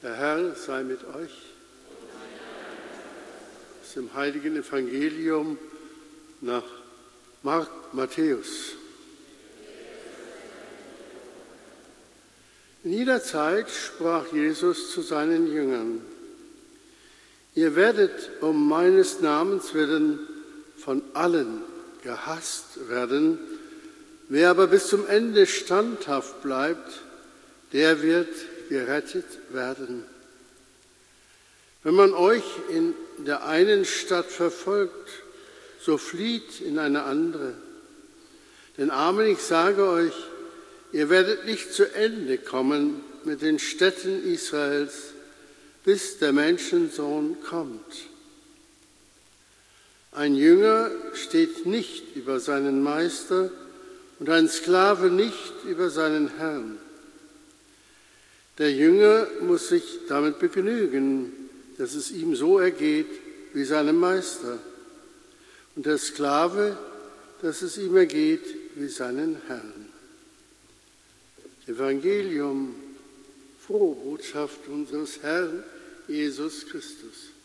Der Herr sei mit euch. Aus dem heiligen Evangelium nach Matthäus. In jeder Zeit sprach Jesus zu seinen Jüngern: Ihr werdet um meines Namens willen von allen gehasst werden. Wer aber bis zum Ende standhaft bleibt, der wird gerettet werden. Wenn man euch in der einen Stadt verfolgt, so flieht in eine andere. Denn Amen, ich sage euch, ihr werdet nicht zu Ende kommen mit den Städten Israels, bis der Menschensohn kommt. Ein Jünger steht nicht über seinen Meister und ein Sklave nicht über seinen Herrn. Der Jünger muss sich damit begnügen, dass es ihm so ergeht wie seinem Meister, und der Sklave, dass es ihm ergeht wie seinen Herrn. Evangelium, frohe Botschaft unseres Herrn Jesus Christus.